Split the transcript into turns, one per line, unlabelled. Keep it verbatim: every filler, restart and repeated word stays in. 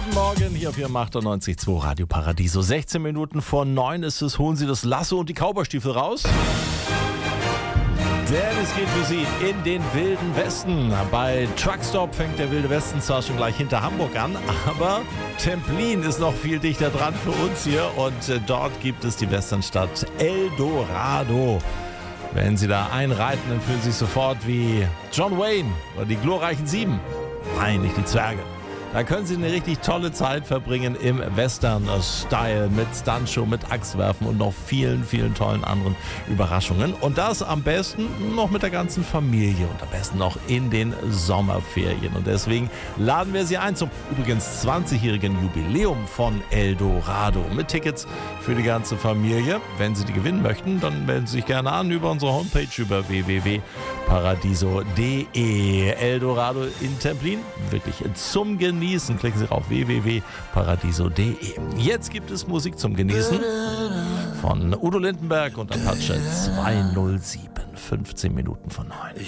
Guten Morgen, hier auf Ihrem achtundneunzig Komma zwei Radio Paradiso. sechzehn Minuten vor neun ist es, holen Sie das Lasso und die Cowboystiefel raus. Denn es geht für Sie in den Wilden Westen. Bei Truckstop fängt der Wilde Westen zwar schon gleich hinter Hamburg an, aber Templin ist noch viel dichter dran für uns hier. Und äh, dort gibt es die Westernstadt El Dorado. Wenn Sie da einreiten, dann fühlen Sie sich sofort wie John Wayne oder die glorreichen Sieben. Nein, nicht die Zwerge. Da können Sie eine richtig tolle Zeit verbringen im Western-Style mit Stuntshow, mit Axtwerfen und noch vielen, vielen tollen anderen Überraschungen. Und das am besten noch mit der ganzen Familie und am besten noch in den Sommerferien. Und deswegen laden wir Sie ein zum übrigens zwanzigjährigen Jubiläum von El Dorado mit Tickets für die ganze Familie. Wenn Sie die gewinnen möchten, dann melden Sie sich gerne an über unsere Homepage über w w w punkt paradiso punkt d e. El Dorado in Templin, wirklich zum Genießen. Klicken Sie auf w w w punkt paradiso punkt d e. Jetzt gibt es Musik zum Genießen von Udo Lindenberg und Apache zweihundertsieben. fünfzehn Minuten von neun.